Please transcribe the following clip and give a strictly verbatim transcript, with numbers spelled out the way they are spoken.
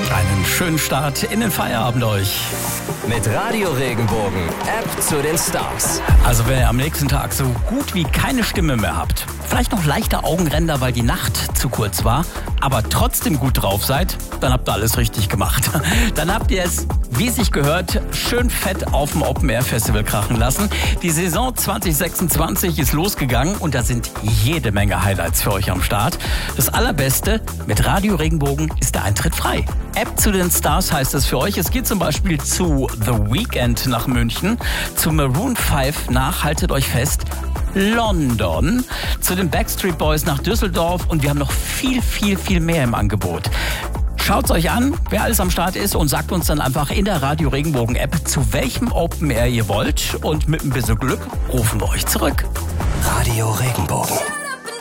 Einen schönen Start in den Feierabend euch. Mit Radio Regenbogen, App zu den Stars. Also wenn ihr am nächsten Tag so gut wie keine Stimme mehr habt, vielleicht noch leichte Augenränder, weil die Nacht zu kurz war, aber trotzdem gut drauf seid, dann habt ihr alles richtig gemacht. Dann habt ihr es, wie sich gehört, schön fett auf dem Open Air Festival krachen lassen. Die Saison zwanzig sechsundzwanzig ist losgegangen und da sind jede Menge Highlights für euch am Start. Das Allerbeste, mit Radio Regenbogen ist der Eintritt frei. App zu den Stars heißt es für euch. Es geht zum Beispiel zu The Weeknd nach München, zu Maroon fünf nach, haltet euch fest, London, zu den Backstreet Boys nach Düsseldorf und wir haben noch viel, viel, viel mehr im Angebot. Schaut's euch an, wer alles am Start ist und sagt uns dann einfach in der Radio Regenbogen App, zu welchem Open Air ihr wollt und mit ein bisschen Glück rufen wir euch zurück. Radio Regenbogen.